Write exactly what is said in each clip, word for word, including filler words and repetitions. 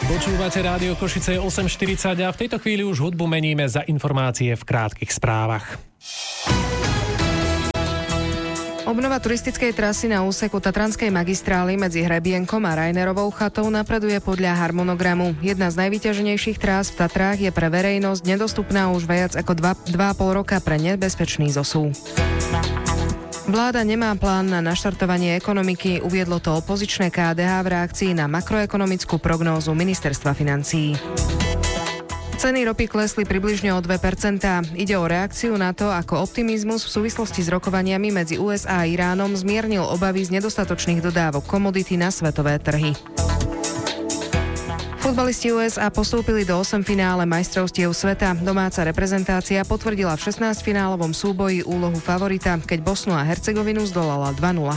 Počúvate Rádio Košice osem štyridsať a v tejto chvíli už hudbu meníme za informácie v krátkych správach. Obnova turistickej trasy na úseku Tatranskej magistrály medzi Hrebienkom a Rajnerovou chatou napreduje podľa harmonogramu. Jedna z najvyťaženejších trás v Tatrách je pre verejnosť nedostupná už viac ako dva a pol roka pre nebezpečný zosúv. Vláda nemá plán na naštartovanie ekonomiky, uviedlo to opozičné ká dé há v reakcii na makroekonomickú prognózu Ministerstva financií. Ceny ropy klesli približne o dve percentá. Ide o reakciu na to, ako optimizmus v súvislosti s rokovaniami medzi ú es á a Iránom zmiernil obavy z nedostatočných dodávok komodity na svetové trhy. Futbalisti ú es á postúpili do osemfinále majstrovstiev sveta. Domáca reprezentácia potvrdila v šestnásťfinálovom súboji úlohu favorita, keď Bosnu a Hercegovinu zdolala dva nula.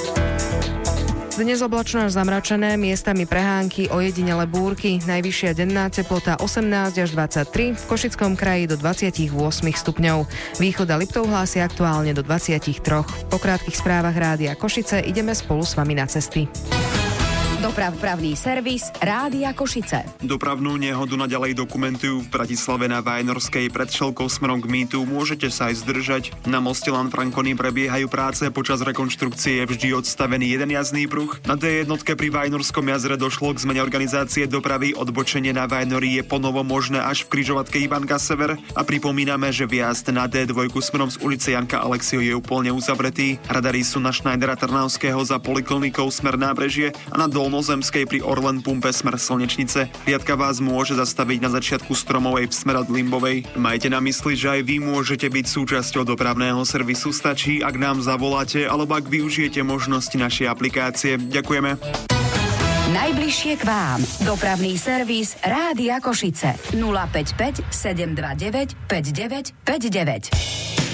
Dnes oblačno až zamračené, miestami prehánky, ojedinele búrky, najvyššia denná teplota osemnásť až dvadsaťtri, v Košickom kraji do dvadsaťosem stupňov. Východ a Liptov hlási aktuálne do dvadsaťtri. Po krátkych správach Rádia Košice ideme spolu s vami na cesty. Dopravpravný servis Rádia Košice. Dopravnú nehodu naďalej dokumentujú v Bratislave na Vajnorskej pred Šelkou smerom k mýtu. Môžete sa aj zdržať. Na moste Lanfranconi prebiehajú práce. Počas rekonštrukcie je vždy odstavený jeden jazdný pruh. Na dé jednotke pri Vajnorskom jazere došlo k zmene organizácie dopravy. Odbočenie na Vajnori je ponovo možné až v križovatke Ivanka Sever. A pripomíname, že vjazd na dé dva smerom z ulice Janka Alexiho je úplne uzavretý. Radary sú na Schneidera Trnavského za Poliklinikou smer Nábrežie a na Dolnozemskej pri Orlen pumpe smer Slnečnice. Riadka vás môže zastaviť na začiatku Stromovej v smer od Limbovej. Majte na mysli, že aj vy môžete byť súčasťou dopravného servisu. Stačí, ak nám zavoláte alebo ak využijete možnosti našej aplikácie. Ďakujeme. Najbližšie k vám. Dopravný servis Rádia Košice. nula päť päť sedem dva deväť päť deväť päť deväť.